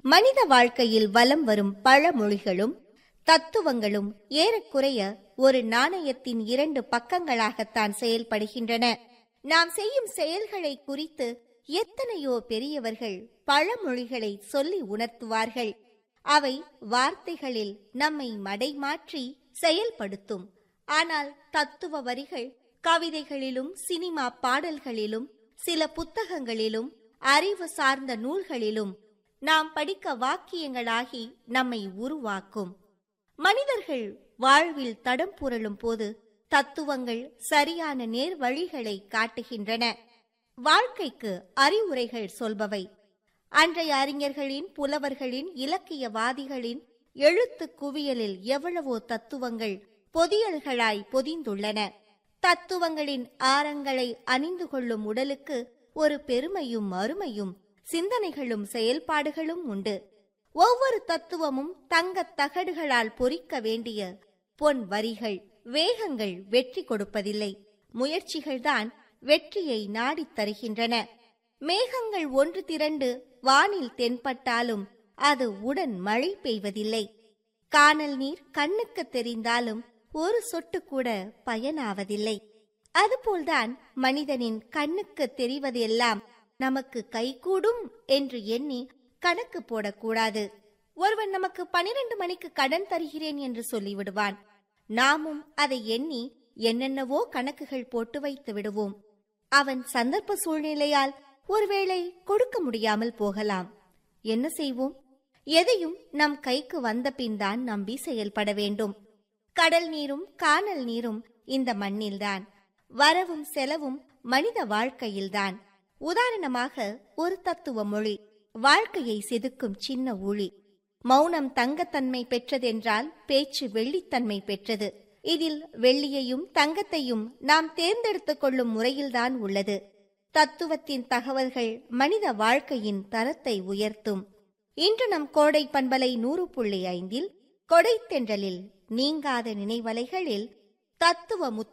மனித வாழ்க்கையில் வலம் வரும் பழமொழிகளும் தத்துவங்களும் ஏறக்குறைய ஒரு நாணயத்தின் இரண்டு பக்கங்களாகத்தான் செயல்படுகின்றன. நாம் செய்யும் செயல்களை குறித்து எத்தனையோ பெரியவர்கள் பழமொழிகளை சொல்லி உணர்த்துவார்கள். அவை வார்த்தைகளில் நம்மை மடைமாற்றி செயல்படுத்தும். ஆனால் தத்துவ வரிகள் கவிதைகளிலும் சினிமா பாடல்களிலும் சில புத்தகங்களிலும் அறிவு சார்ந்த நூல்களிலும் நாம் படிக்க வாக்கியங்களாகி நம்மை உருவாக்கும். மனிதர்கள் வாழ்வில் தடம் புரளும் போது தத்துவங்கள் சரியான நேர் வழிகளை காட்டுகின்றன. வாழ்க்கைக்கு அறிவுரைகள் சொல்பவை. அன்றைய அறிஞர்களின், புலவர்களின், இலக்கியவாதிகளின் எழுத்து குவியலில் எவ்வளவோ தத்துவங்கள் பொதியல்களாய் பொதிந்துள்ளன. தத்துவங்களின் ஆரங்களை அணிந்து கொள்ளும் உடலுக்கு ஒரு பெருமையும் அருமையும் சிந்தனைகளும் செயல்பாடுகளும் உண்டு. ஒவ்வொரு தத்துவமும் தங்கத் தகடுகளால் பொறிக்க வேண்டிய பொன் வரிகள். வேகங்கள் வெற்றி கொடுப்பதில்லை, முயற்சிகள்தான் வெற்றியை நாடித் தருகின்றன. மேகங்கள் ஒன்று திரண்டு வானில் தென்பட்டாலும் அது உடன் மழை பெய்வதில்லை. கானல் நீர் கண்ணுக்கு தெரிந்தாலும் ஒரு சொட்டு கூட பயனாவதில்லை. அதுபோல்தான் மனிதனின் கண்ணுக்கு தெரிவதெல்லாம் நமக்கு கைகூடும் என்று எண்ணி கணக்கு போடக்கூடாது. ஒருவன் நமக்கு 12 மணிக்கு கடன் தருகிறேன் என்று சொல்லிவிடுவான். நாமும் அதை எண்ணி என்னென்னவோ கணக்குகள் போட்டு வைத்து விடுவோம். அவன் சந்தர்ப்ப சூழ்நிலையால் ஒருவேளை கொடுக்க முடியாமல் போகலாம். என்ன செய்வோம்? எதையும் நம் கைக்கு வந்த பின்தான் நம்பி செயல்பட வேண்டும். கடல் நீரும் கானல் நீரும் இந்த மண்ணில்தான். வரவும் செலவும் மனித வாழ்க்கையில்தான். உதாரணமாக ஒரு தத்துவ மொழி வாழ்க்கையை செதுக்கும் சின்ன ஊழி. மௌனம் தங்கத்தன்மை பெற்றதென்றால் பேச்சு வெள்ளித்தன்மை பெற்றது. இதில் வெள்ளியையும் தங்கத்தையும் நாம் தேர்ந்தெடுத்துக் கொள்ளும் முறையில்தான் உள்ளது. தத்துவத்தின் தகவல்கள் மனித வாழ்க்கையின் தரத்தை உயர்த்தும். இன்று நம் கோடை பண்பலை 100.5 கொடை தென்றலில் நீங்காத நினைவலைகளில் தத்துவ